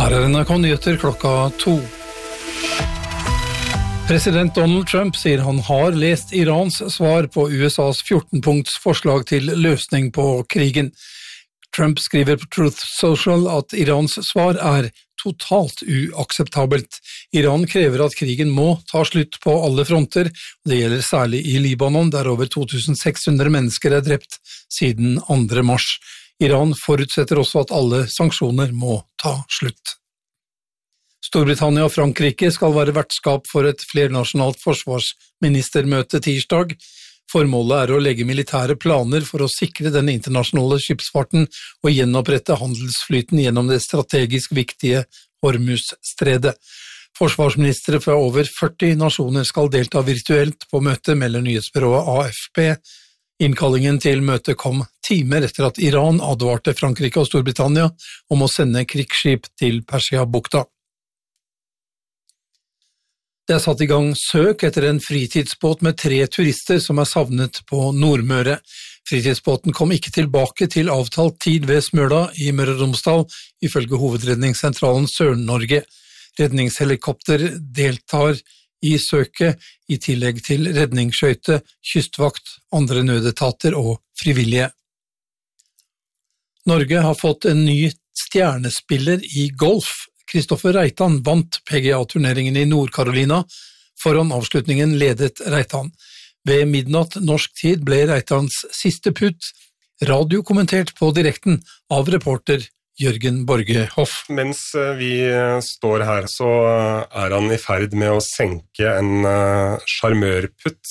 Her NRK-nyheter klokka 2. President Donald Trump sier han har lest Irans svar på USAs 14-punkts forslag til løsning på krigen. Trump skriver på Truth Social at Irans svar totalt uakseptabelt. Iran krever at krigen må ta slutt på alle fronter, og det gjelder særlig i Libanon, der over 2600 mennesker drept siden 2. mars. Iran forutsetter også at alle sanksjoner må ta slutt. Storbritannia og Frankrike skal være vertskap for et flernasjonalt forsvarsministermøte tirsdag. Formålet å legge militære planer for å sikre den internasjonale skipsfarten og gjenopprette handelsflyten gjennom det strategisk viktige Hormuz-stredet. Forsvarsministre fra over 40 nasjoner skal delta virtuelt på møtet, melder nyhetsbyrået AFP. Innkallingen til møtet kom timer etter at Iran advarte Frankrike og Storbritannia om å sende krigsskip til Persia-bukta. Det satt i gang søk etter en fritidsbåt med 3 turister som savnet på Nordmøre. Fritidsbåten kom ikke tilbake til avtalt tid ved Smøla i Møre og Romsdal, ifølge Hovedredningssentralen Sør-Norge. Redningshelikopter deltar i søket, i tillegg til redningsskøyte, kystvakt, andre nødetater og frivillige. Norge har fått en ny stjernespiller i golf. Kristoffer Reitan vant PGA-turneringen i Nord-Carolina. Foran avslutningen ledet Reitan. Ved midnatt norsk tid ble Reitans siste putt radiokommentert på direkten av reporter Jørgen Borge Hoff. Mens vi står her, så han i ferd med å senke en charmørputt